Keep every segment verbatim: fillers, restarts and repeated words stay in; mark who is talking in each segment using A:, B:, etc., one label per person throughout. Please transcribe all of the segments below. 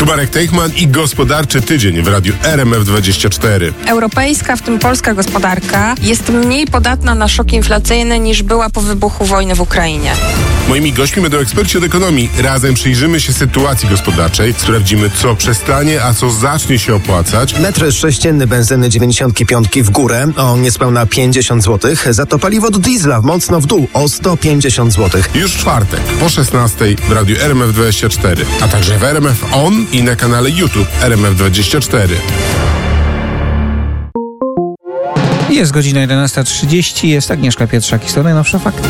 A: Tu Marek Teichman i gospodarczy tydzień w radiu R M F dwadzieścia cztery.
B: Europejska, w tym polska gospodarka jest mniej podatna na szok inflacyjny niż była po wybuchu wojny w Ukrainie.
A: Moimi gośćmi będą eksperci od ekonomii. Razem przyjrzymy się sytuacji gospodarczej, sprawdzimy, co przestanie, a co zacznie się opłacać.
C: Metr sześcienny benzyny dziewięćdziesiąt pięć w górę o niespełna pięćdziesiąt złotych, za to paliwo do diesla mocno w dół o sto pięćdziesiąt złotych.
A: Już czwartek po szesnastej w radiu R M F dwadzieścia cztery, a także w R M F On i na kanale YouTube R M F dwadzieścia cztery.
D: Jest godzina jedenasta trzydzieści, jest Agnieszka Pietrzak i są najnowsze fakty.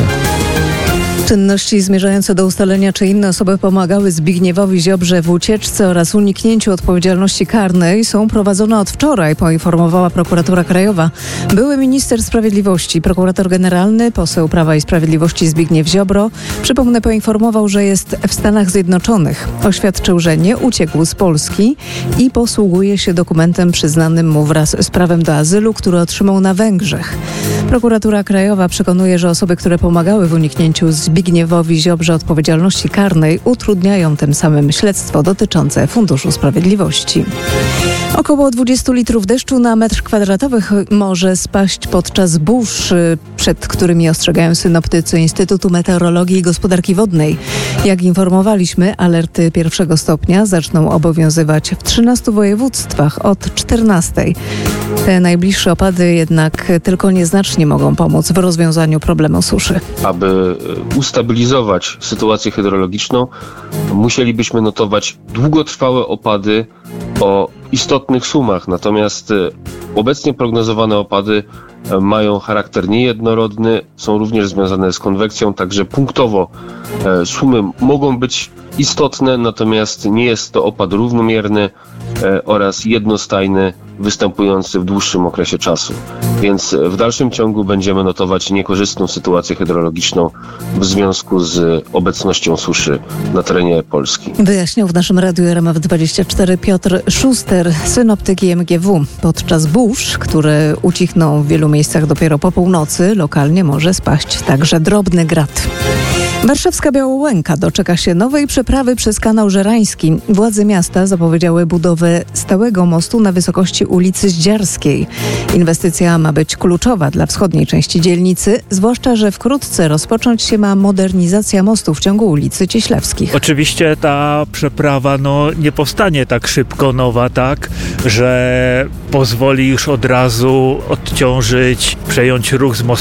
E: Czynności zmierzające do ustalenia, czy inne osoby pomagały Zbigniewowi Ziobrze w ucieczce oraz uniknięciu odpowiedzialności karnej są prowadzone od wczoraj, poinformowała Prokuratura Krajowa. Były minister sprawiedliwości, prokurator generalny, poseł Prawa i Sprawiedliwości Zbigniew Ziobro, przypomnę, poinformował, że jest w Stanach Zjednoczonych. Oświadczył, że nie uciekł z Polski i posługuje się dokumentem przyznanym mu wraz z prawem do azylu, który otrzymał na Węgrzech. Prokuratura Krajowa przekonuje, że osoby, które pomagały w uniknięciu Zbigniewowi Ziobrze odpowiedzialności karnej, utrudniają tym samym śledztwo dotyczące Funduszu Sprawiedliwości. Około dwadzieścia litrów deszczu na metr kwadratowy może spaść podczas burz, przed którymi ostrzegają synoptycy Instytutu Meteorologii i Gospodarki Wodnej. Jak informowaliśmy, alerty pierwszego stopnia zaczną obowiązywać w trzynastu województwach od czternastej. Te najbliższe opady jednak tylko nieznacznie mogą pomóc w rozwiązaniu problemu suszy.
F: Aby ustabilizować sytuację hydrologiczną, musielibyśmy notować długotrwałe opady o istotnych sumach. Natomiast obecnie prognozowane opady mają charakter niejednorodny, są również związane z konwekcją, także punktowo sumy mogą być istotne, natomiast nie jest to opad równomierny oraz jednostajny, występujący w dłuższym okresie czasu. Więc w dalszym ciągu będziemy notować niekorzystną sytuację hydrologiczną w związku z obecnością suszy na terenie Polski.
E: Wyjaśniał w naszym radiu R M F dwadzieścia cztery Piotr Szuster, synoptyk I M G W. Podczas burz, które ucichną w wielu miejscach dopiero po północy, lokalnie może spaść także drobny grad. Warszawska Białołęka doczeka się nowej przeprawy przez kanał Żerański. Władze miasta zapowiedziały budowę stałego mostu na wysokości ulicy Zdziarskiej. Inwestycja ma być kluczowa dla wschodniej części dzielnicy, zwłaszcza że wkrótce rozpocząć się ma modernizacja mostu w ciągu ulicy Cieślawskich.
G: Oczywiście ta przeprawa no, nie powstanie tak szybko nowa, tak, że pozwoli już od razu odciążyć, przejąć ruch z mostu